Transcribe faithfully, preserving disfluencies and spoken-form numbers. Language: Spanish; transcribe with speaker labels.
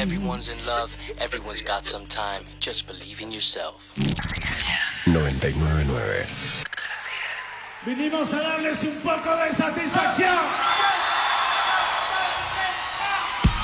Speaker 1: Everyone's in love, everyone's got some time. Just believe in yourself.
Speaker 2: noventa y nueve punto nueve.
Speaker 3: Vinimos a darles un poco de satisfacción.